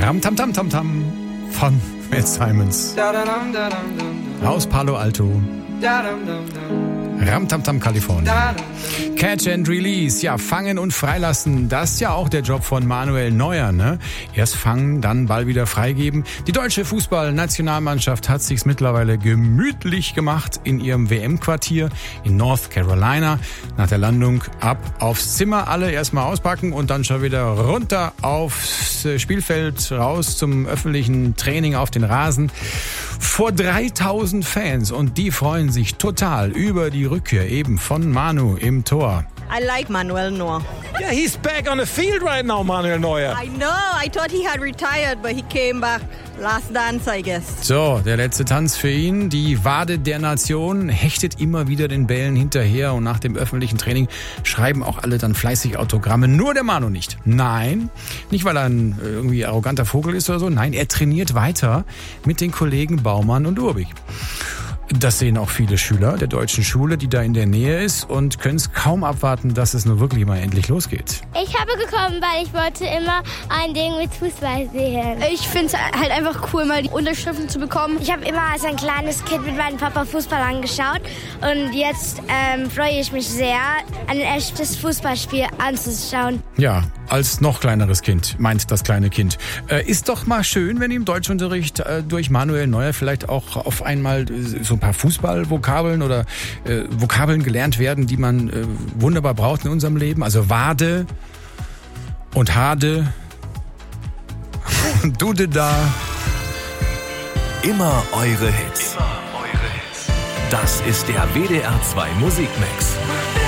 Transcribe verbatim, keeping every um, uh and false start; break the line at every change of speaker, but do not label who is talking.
Ram Tam Tam Tam Tam von Ed Simons. Aus Palo Alto. Ram Tam Tam, Kalifornien. Catch and Release, ja, fangen und freilassen, das ist ja auch der Job von Manuel Neuer, ne? Erst fangen, dann Ball wieder freigeben. Die deutsche Fußballnationalmannschaft hat sich's mittlerweile gemütlich gemacht in ihrem W M-Quartier in North Carolina. Nach der Landung ab aufs Zimmer, alle erstmal auspacken und dann schon wieder runter aufs Spielfeld, raus zum öffentlichen Training auf den Rasen. Vor dreitausend Fans und die freuen sich total über die Rückkehr eben von Manu im Tor.
I like Manuel Neuer.
Yeah, he's back on the field right now, Manuel Neuer.
I know, I thought he had retired, but he came back. Last dance, I guess.
So, der letzte Tanz für ihn. Die Wade der Nation hechtet immer wieder den Bällen hinterher und nach dem öffentlichen Training schreiben auch alle dann fleißig Autogramme. Nur der Manu nicht. Nein, nicht weil er ein irgendwie arroganter Vogel ist oder so. Nein, er trainiert weiter mit den Kollegen Baumann und Urbich. Das sehen auch viele Schüler der deutschen Schule, die da in der Nähe ist und können es kaum abwarten, dass es nur wirklich mal endlich losgeht.
Ich habe gekommen, weil ich wollte immer ein Ding mit Fußball sehen.
Ich finde es halt einfach cool, mal die Unterschriften zu bekommen.
Ich habe immer als ein kleines Kind mit meinem Papa Fußball angeschaut und jetzt ähm, freue ich mich sehr, ein echtes Fußballspiel anzuschauen.
Ja, als noch kleineres Kind, meint das kleine Kind. Äh, ist doch mal schön, wenn im Deutschunterricht äh, durch Manuel Neuer vielleicht auch auf einmal äh, so ein paar Fußballvokabeln oder äh, Vokabeln gelernt werden, die man äh, wunderbar braucht in unserem Leben. Also Wade und Hade und Dude da.
Immer eure Hits. Das ist der W D R zwei Musikmix.